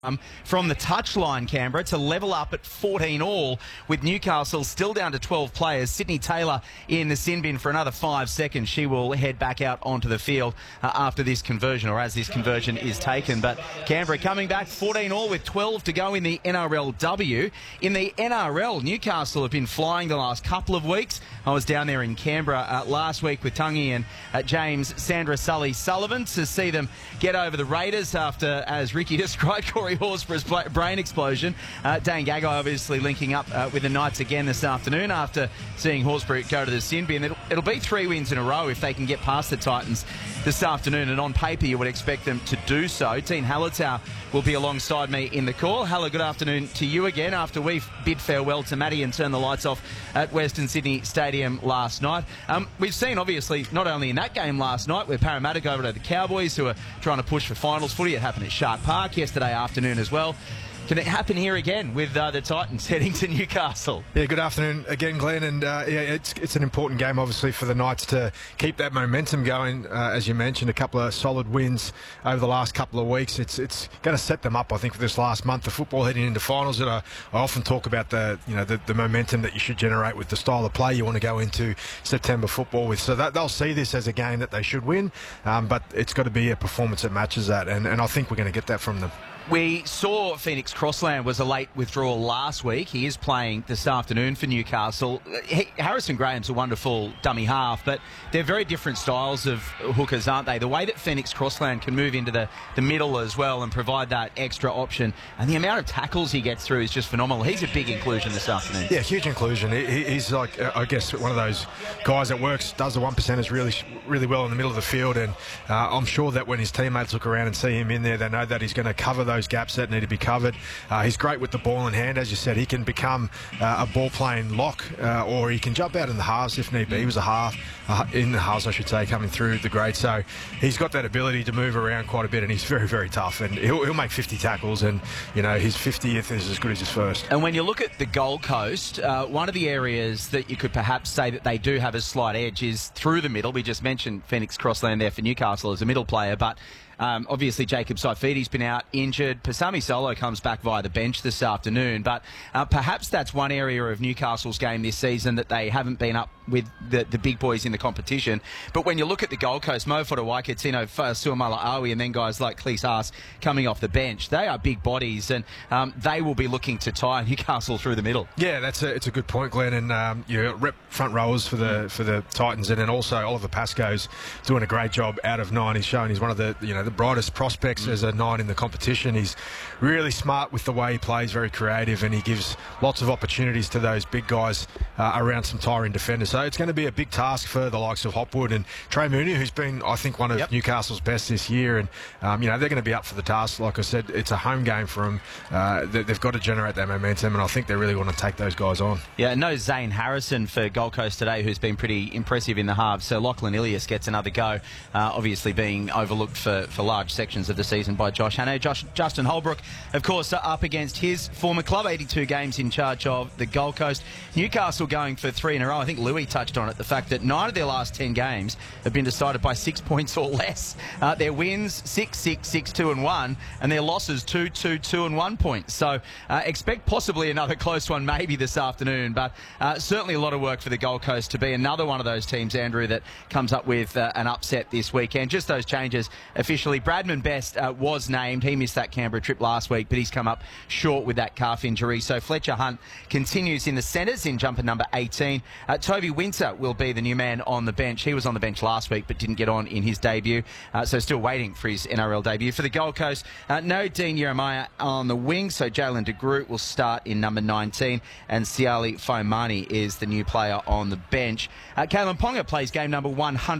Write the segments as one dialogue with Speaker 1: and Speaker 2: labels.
Speaker 1: From the touchline, Canberra, to level up at 14 all, with Newcastle still down to 12 players. Sydney Taylor in the sin bin for another 5 seconds. She will head back out onto the field after this conversion, or as this conversion is taken. But Canberra coming back 14 all with 12 to go in the NRLW. In the NRL, Newcastle have been flying the last couple of weeks. I was down there in Canberra last week with Tungy and James Sandra Sully Sullivan to see them get over the Raiders after, as Ricky described, Corey Horsburgh's brain explosion. Dane Gagai obviously linking up with the Knights again this afternoon after seeing Horsburgh go to the sin bin. It'll be 3 wins in a row if they can get past the Titans this afternoon, and on paper you would expect them to do so. Dean Hallertau will be alongside me in the call. Haller, good afternoon to you again after we bid farewell to Matty and turned the lights off at Western Sydney Stadium last night. We've seen, obviously, not only in that game last night where Parramatta go over to the Cowboys, who are trying to push for finals footy. It happened at Shark Park yesterday afternoon as well. Can it happen here again with the Titans heading to Newcastle?
Speaker 2: Yeah, good afternoon again, Glenn. And it's an important game, obviously, for the Knights to keep that momentum going. As you mentioned, a couple of solid wins over the last couple of weeks. It's going to set them up, I think, for this last month of football heading into finals. And I often talk about the momentum that you should generate with the style of play you want to go into September football with. So they'll see this as a game that they should win, but it's got to be a performance that matches that, and I think we're going to get that from them.
Speaker 1: We saw Phoenix Crossland was a late withdrawal last week. He is playing this afternoon for Newcastle. Harrison Graham's a wonderful dummy half, but they're very different styles of hookers, aren't they? The way that Phoenix Crossland can move into the middle as well and provide that extra option, and the amount of tackles he gets through is just phenomenal. He's a big inclusion this afternoon.
Speaker 2: Yeah, huge inclusion. He's like, I guess, one of those guys that does the 1%ers really well in the middle of the field, and I'm sure that when his teammates look around and see him in there, they know that he's going to cover those gaps that need to be covered. He's great with the ball in hand. As you said, he can become a ball-playing lock, or he can jump out in the halves if need be. He was a half, in the halves, I should say, coming through the grade. So he's got that ability to move around quite a bit, and he's very, very tough. And he'll make 50 tackles, and, his 50th is as good as his first.
Speaker 1: And when you look at the Gold Coast, one of the areas that you could perhaps say that they do have a slight edge is through the middle. We just mentioned Phoenix Crossland there for Newcastle as a middle player, but obviously, Jacob Saifidi's been out injured. Pasami Solo comes back via the bench this afternoon. But perhaps that's one area of Newcastle's game this season that they haven't been up with the big boys in the competition. But when you look at the Gold Coast, Mo Fotuaika, Tino Suamala-Awi, and then guys like Cleese Haas coming off the bench, they are big bodies, and they will be looking to tie Newcastle through the middle.
Speaker 2: Yeah, it's a good point, Glenn. And rep front rowers for the Titans, and then also Oliver Pascoe's doing a great job out of 9. He's shown he's one of the brightest prospects as a 9 in the competition. He's really smart with the way he plays, very creative, and he gives lots of opportunities to those big guys around some tiring defenders. So it's going to be a big task for the likes of Hopwood and Trey Mooney, who's been, I think, one of Newcastle's best this year. And they're going to be up for the task. Like I said, it's a home game for them. They've got to generate that momentum, and I think they really want to take those guys on.
Speaker 1: Yeah, no Zane Harrison for Gold Coast today, who's been pretty impressive in the halves. So Lachlan Ilias gets another go, obviously being overlooked for large sections of the season by Josh Hannay. Justin Holbrook, of course, up against his former club, 82 games in charge of the Gold Coast. Newcastle going for 3 in a row. I think Louis touched on it, the fact that 9 of their last 10 games have been decided by 6 points or less. Their wins, 6-6, 6-2 and 1, and their losses, 2-2, 2 and 1 point. So expect possibly another close one maybe this afternoon, but certainly a lot of work for the Gold Coast to be another one of those teams, Andrew, that comes up with an upset this weekend. Just those changes officially. Bradman Best was named. He missed that Canberra trip last week, but he's come up short with that calf injury. So Fletcher Hunt continues in the centres in jumper number 18. Toby Winter will be the new man on the bench. He was on the bench last week but didn't get on in his debut, so still waiting for his NRL debut. For the Gold Coast, no Dean Jeremiah on the wing, so Jalen de Groot will start in number 19, and Siali Faumani is the new player on the bench. Kalen Ponga plays game number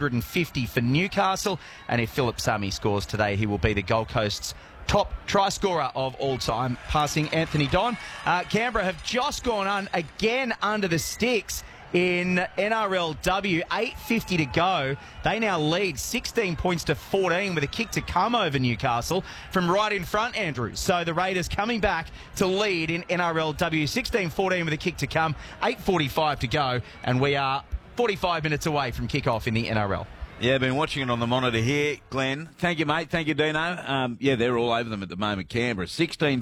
Speaker 1: 150 for Newcastle, and if Philip Sami scores today, he will be the Gold Coast's top try scorer of all time, passing Anthony Don. Canberra have just gone on again under the sticks in NRLW, 8:50 to go. They now lead 16 points to 14 with a kick to come over Newcastle from right in front, Andrew. So the Raiders coming back to lead in NRLW, 16-14 with a kick to come, 8:45 to go, and we are 45 minutes away from kick-off in the NRL.
Speaker 3: Yeah, been watching it on the monitor here, Glenn. Thank you, mate. Thank you, Dino. Yeah, they're all over them at the moment, Canberra. 16